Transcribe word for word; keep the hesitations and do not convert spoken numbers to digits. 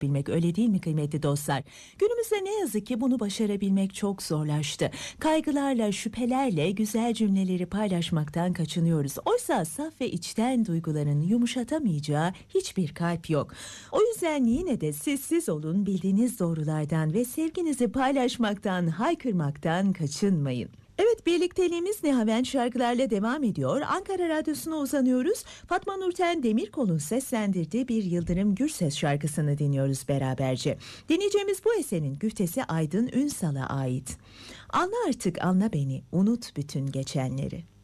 bilmek, öyle değil mi kıymetli dostlar? Günümüzde ne yazık ki bunu başarabilmek çok zorlaştı. Kaygılarla, şüphelerle güzel cümleleri paylaşmaktan kaçınıyoruz. Oysa saf ve içten duyguların yumuşatamayacağı hiçbir kalp yok. O yüzden yine de sessiz olun, bildiğiniz doğrulardan ve sevginizi paylaşmaktan, haykırmaktan kaçınmayın. Evet, birlikteliğimiz Nihavent şarkılarla devam ediyor. Ankara Radyosu'na uzanıyoruz. Fatma Nurten Demirkol'un seslendirdiği bir Yıldırım Gürses şarkısını dinliyoruz beraberce. Dinleyeceğimiz bu eserin güftesi Aydın Ünsal'a ait. Anla artık, anla beni, unut bütün geçenleri.